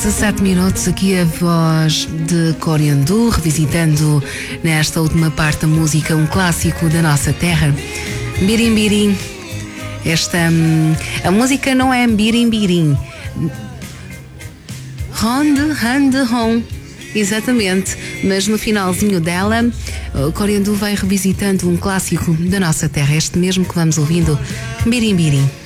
17 minutos, aqui a voz de Coriandu, revisitando nesta última parte da música um clássico da nossa terra, Birim Birim. A música não é Birim Birim, Ronde, Rande, Ron, exatamente, mas no finalzinho dela, o Coriandu vai revisitando um clássico da nossa terra, este mesmo que vamos ouvindo, Birim Birim.